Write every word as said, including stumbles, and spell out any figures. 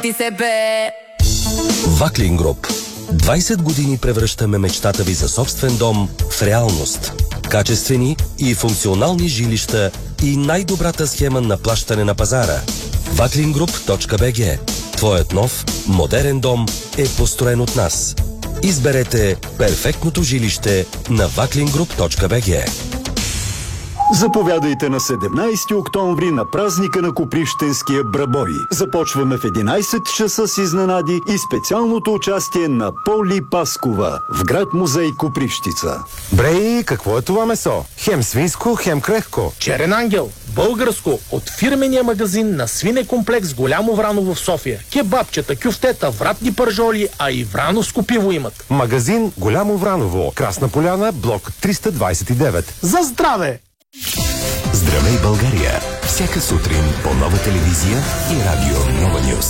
Ти се бе. Ваклин Груп. двайсет години превръщаме мечтата ви за собствен дом в реалност. Качествени и функционални жилища и най-добрата схема на плащане на пазара. ваклин груп точка би джи. Твоят нов, модерен дом е построен от нас. Изберете перфектното жилище на ваклин груп точка би джи. Заповядайте на седемнайсети октомври на празника на Копривщенския брабой. Започваме в единайсет часа с изненади и специалното участие на Поли Паскова в град музей Копривщица. Брей, какво е това месо? Хем свинско, хем крехко. Черен ангел, българско, от фирмения магазин на свинекомплекс Голямо Враново в София. Кебабчета, кюфтета, вратни пържоли, а и врановско пиво имат. Магазин Голямо Враново, Красна поляна, блок триста двайсет и девет. За здраве! Здравей, България! Всяка сутрин по Нова телевизия и радио Нова Нюз.